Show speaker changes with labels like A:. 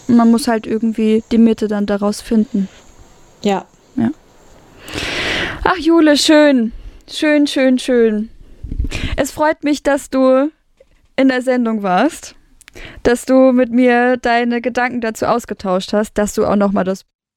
A: Man muss halt irgendwie die Mitte dann daraus finden.
B: Ja.
A: Ja. Ach, Jule, schön. Schön, schön, schön. Es freut mich, dass du in der Sendung warst, dass du mit mir deine Gedanken dazu ausgetauscht hast, dass du auch nochmal das